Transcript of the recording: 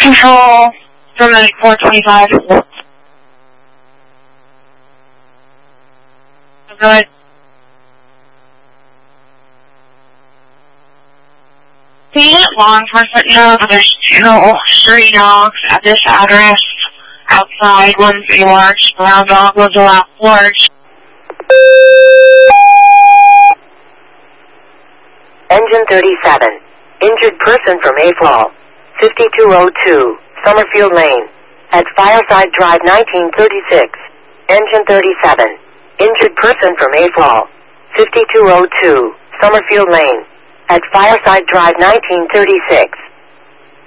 Control, paramedic 425. Good. Can you let law enforcement know that there's 2 stray dogs at this address outside? One's a large brown dog, one's a large. Engine 37. Injured person from Mayfall. 5202, Summerfield Lane. At Fireside Drive 1936. Engine 37. Injured person from Mayfall. 5202, Summerfield Lane. At Fireside Drive 1936.